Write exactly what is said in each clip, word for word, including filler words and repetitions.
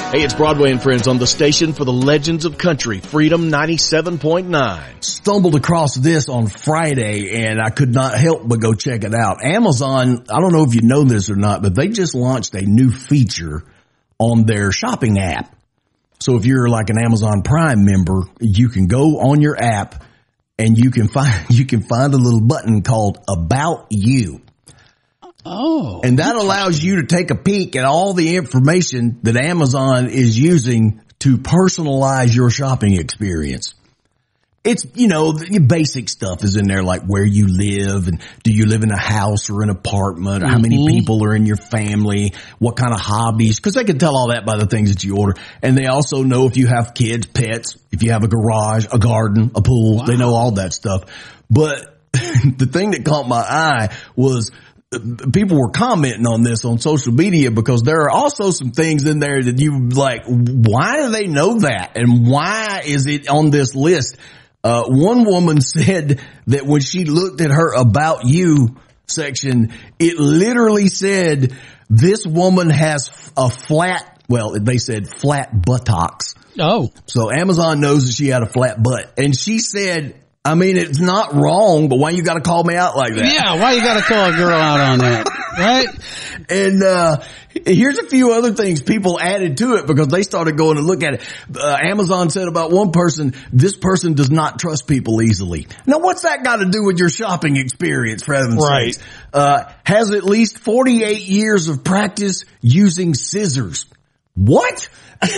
Hey, it's Broadway and Friends on the station for the legends of country, Freedom ninety-seven point nine. Stumbled across this on Friday and I could not help but go check it out. Amazon, I don't know if you know this or not, but they just launched a new feature on their shopping app. So if you're like an Amazon Prime member, you can go on your app and you can find, you can find a little button called About You. Oh. And that allows you to take a peek at all the information that Amazon is using to personalize your shopping experience. It's, you know, the basic stuff is in there, like where you live and do you live in a house or an apartment, or how many Mm-hmm. people are in your family, what kind of hobbies, because they can tell all that by the things that you order. And they also know if you have kids, pets, if you have a garage, a garden, a pool, Wow. they know all that stuff. But the thing that caught my eye was people were commenting on this on social media because there are also some things in there that you like, why do they know that? And why is it on this list? Uh, one woman said that when she looked at her About You section, it literally said, this woman has a flat, well, they said flat buttocks. Oh. So Amazon knows that she had a flat butt. And she said, I mean, it's not wrong, but why you got to call me out like that? Yeah, why you got to call a girl out on that, right? And uh here's a few other things people added to it because they started going and look at it. Uh, Amazon said about one person, this person does not trust people easily. Now, what's that got to do with your shopping experience, for heaven's Right. sakes? Uh, has at least forty-eight years of practice using scissors. What?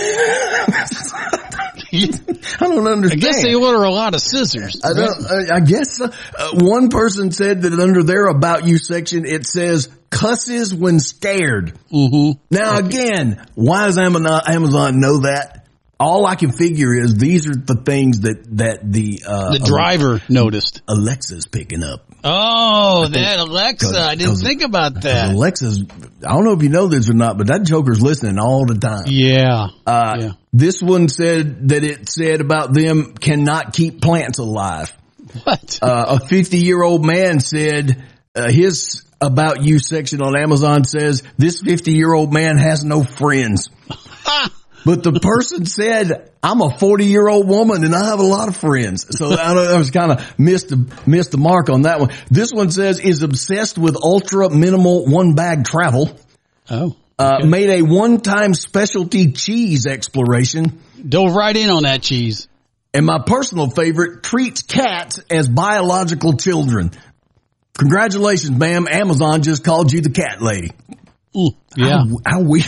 I don't understand. I guess they order a lot of scissors. I don't, I, I guess uh, one person said that under their About You section, it says cusses when scared. Mm-hmm. Now again, why does Amazon, Amazon know that? All I can figure is these are the things that, that the, uh, The driver noticed. Alexa's picking up. Oh, that Alexa. I didn't think about that. Alexa's, I don't know if you know this or not, but that joker's listening all the time. Yeah. Uh, yeah. This one said that it said about them cannot keep plants alive. What? Uh, a fifty year old man said, uh, his About You section on Amazon says this fifty year old man has no friends. But the person said, I'm a forty year old woman and I have a lot of friends. So I, don't, I was kind of missed the, missed the mark on that one. This one says is obsessed with ultra minimal one bag travel. Oh. Uh, made a one time specialty cheese exploration. Dove right in on that cheese. And my personal favorite, treats cats as biological children. Congratulations, ma'am. Amazon just called you the cat lady. Mm, yeah. How, how weird.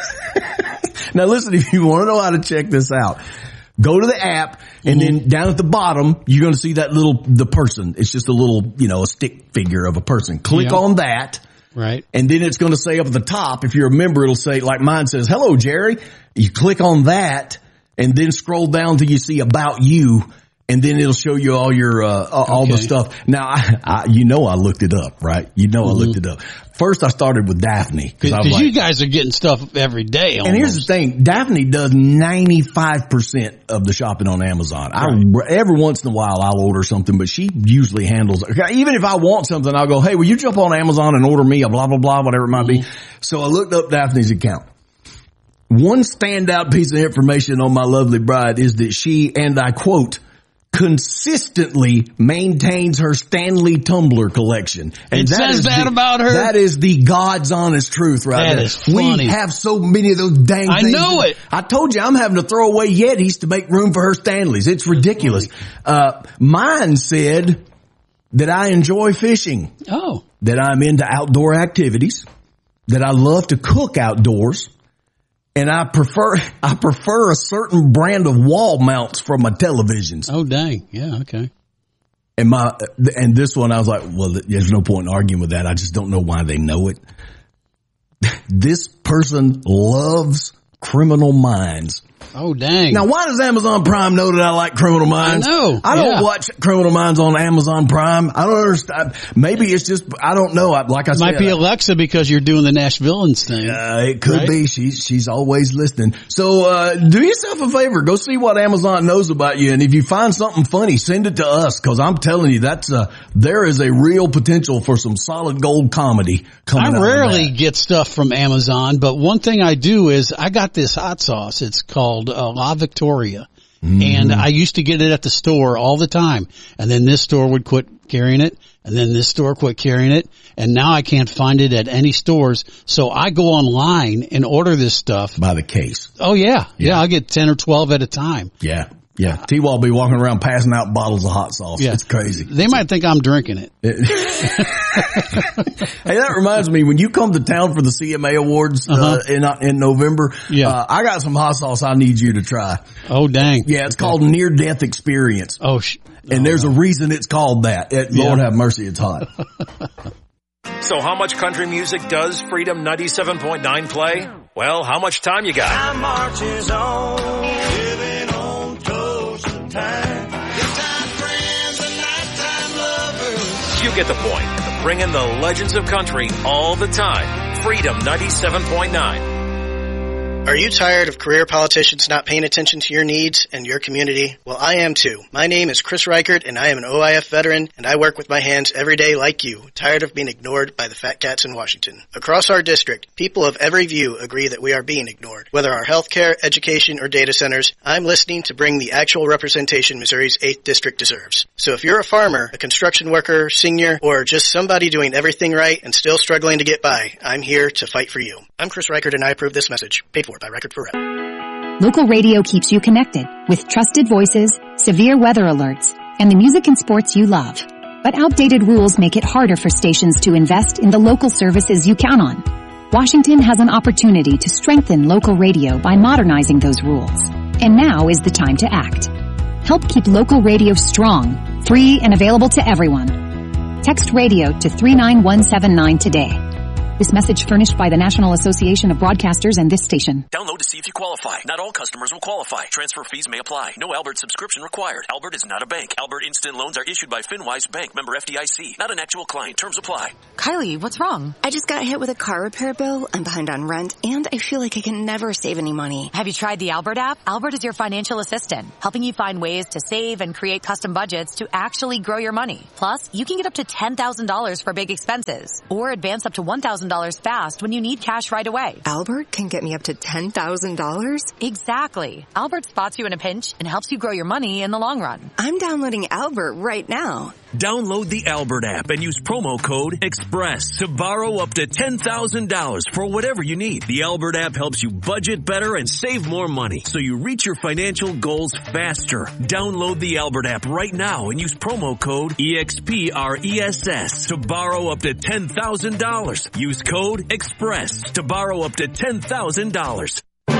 Now listen, if you want to know how to check this out, go to the app and mm-hmm. then down at the bottom, you're going to see that little, the person. It's just a little, you know, a stick figure of a person. Click yeah. on that. Right. And then it's going to say up at the top, if you're a member, it'll say, like mine says, hello, Jerry. You click on that and then scroll down till you see About You. And then it'll show you all your, uh, all okay. the stuff. Now, I, I, you know, I looked it up, right? You know, mm-hmm. I looked it up. First, I started with Daphne. Cause, Cause, cause like, you guys are getting stuff every day. Almost. And here's the thing. Daphne does ninety-five percent of the shopping on Amazon. Right. I, every once in a while I'll order something, but she usually handles it. Even if I want something, I'll go, hey, will you jump on Amazon and order me a blah, blah, blah, whatever it might mm-hmm. be. So I looked up Daphne's account. One standout piece of information on my lovely bride is that she, and I quote, consistently maintains her Stanley Tumbler collection. And it that says is that the, about her? That is the God's honest truth right that there. Is funny. We have so many of those dang I things. I know it. I told you I'm having to throw away Yetis to make room for her Stanleys. It's ridiculous. Uh, mine said that I enjoy fishing. Oh. That I'm into outdoor activities. That I love to cook outdoors. And I prefer, I prefer a certain brand of wall mounts for my televisions. Oh, dang. Yeah. Okay. And my, and this one I was like, well, there's no point in arguing with that. I just don't know why they know it. This person loves Criminal Minds. Oh, dang. Now, why does Amazon Prime know that I like Criminal Minds? I know. I don't yeah. watch Criminal Minds on Amazon Prime. I don't understand. Maybe it's just, I don't know. I, like I it said. Might be Alexa because you're doing the Nash Villains thing. Uh, it could right? be. She's, she's always listening. So, uh, do yourself a favor. Go see what Amazon knows about you. And if you find something funny, send it to us. Cause I'm telling you, that's, uh, there is a real potential for some solid gold comedy coming I out rarely of that. get stuff from Amazon, but one thing I do is I got this hot sauce. It's called uh, La Victoria. Mm-hmm. And I used to get it at the store all the time. And then this store would quit carrying it. And then this store quit carrying it. And now I can't find it at any stores. So I go online and order this stuff. By the case. Oh, yeah. Yeah, Yeah. I'll get ten or twelve at a time. Yeah. Yeah. T-Wall will be walking around passing out bottles of hot sauce. Yeah. It's crazy. They might think I'm drinking it. Hey, that reminds me, when you come to town for the C M A Awards uh, in in November, Yeah. uh, I got some hot sauce I need you to try. Oh, dang. Yeah, it's called Near Death Experience. Oh, sh- And no, there's no. a reason it's called that. It, Yeah. Lord have mercy, it's hot. So how much country music does Freedom ninety-seven point nine play? Well, how much time you got? Time marches on, living on toast of time. Good-time friends and nighttime lovers. You get the point. Bringing the legends of country all the time. Freedom ninety-seven point nine. Are you tired of career politicians not paying attention to your needs and your community? Well, I am too. My name is Chris Reichert, and I am an O I F veteran, and I work with my hands every day like you, tired of being ignored by the fat cats in Washington. Across our district, people of every view agree that we are being ignored. Whether our healthcare, education, or data centers, I'm listening to bring the actual representation Missouri's eighth District deserves. So if you're a farmer, a construction worker, senior, or just somebody doing everything right and still struggling to get by, I'm here to fight for you. I'm Chris Reichert, and I approve this message. Paid for by Record for Rep. Local radio keeps you connected with trusted voices, severe weather alerts, and the music and sports you love. But outdated rules make it harder for stations to invest in the local services you count on. Washington has an opportunity to strengthen local radio by modernizing those rules. And now is the time to act. Help keep local radio strong, free, and available to everyone. Text radio to three nine one seven nine today. This message furnished by the National Association of Broadcasters and this station. Download to see if you qualify. Not all customers will qualify. Transfer fees may apply. No Albert subscription required. Albert is not a bank. Albert Instant Loans are issued by FinWise Bank, member F D I C. Not an actual client. Terms apply. Kylie, what's wrong? I just got hit with a car repair bill. I'm behind on rent, and I feel like I can never save any money. Have you tried the Albert app? Albert is your financial assistant, helping you find ways to save and create custom budgets to actually grow your money. Plus, you can get up to ten thousand dollars for big expenses, or advance up to one thousand dollars fast when you need cash right away. Albert can get me up to ten thousand dollars? Exactly. Albert spots you in a pinch and helps you grow your money in the long run. I'm downloading Albert right now. Download the Albert app and use promo code EXPRESS to borrow up to ten thousand dollars for whatever you need. The Albert app helps you budget better and save more money so you reach your financial goals faster. Download the Albert app right now and use promo code EXPRESS to borrow up to ten thousand dollars. Use code EXPRESS to borrow up to ten thousand dollars.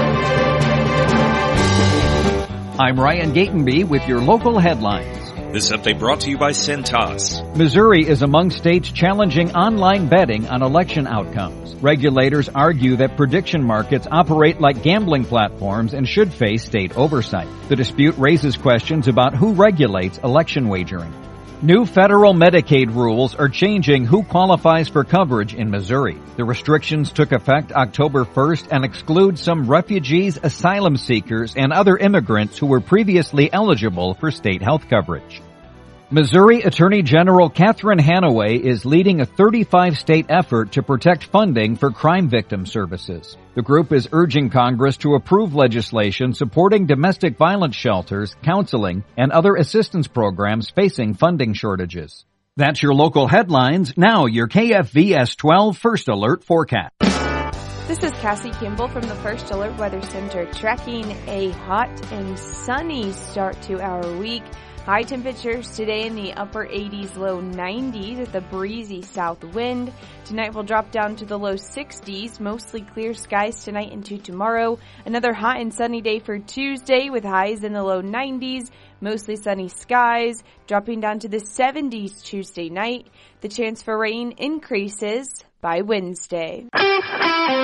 I'm Ryan Gatenby with your local headlines. This update brought to you by Cintas. Missouri is among states challenging online betting on election outcomes. Regulators argue that prediction markets operate like gambling platforms and should face state oversight. The dispute raises questions about who regulates election wagering. New federal Medicaid rules are changing who qualifies for coverage in Missouri. The restrictions took effect October first and exclude some refugees, asylum seekers, and other immigrants who were previously eligible for state health coverage. Missouri Attorney General Catherine Hanaway is leading a thirty-five state effort to protect funding for crime victim services. The group is urging Congress to approve legislation supporting domestic violence shelters, counseling, and other assistance programs facing funding shortages. That's your local headlines. Now your K F V S twelve First Alert forecast. This is Cassie Kimball from the First Alert Weather Center, tracking a hot and sunny start to our week. High temperatures today in the upper eighties, low nineties with a breezy south wind. Tonight will drop down to the low sixties, mostly clear skies tonight into tomorrow. Another hot and sunny day for Tuesday with highs in the low nineties, mostly sunny skies, dropping down to the seventies Tuesday night. The chance for rain increases by Wednesday.